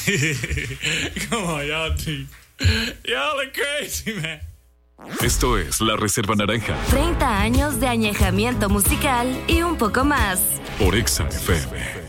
Come on, y'all, y'all are crazy, man. Esto es La Reserva Naranja. 30 años de añejamiento musical y un poco más. Por Exa FM.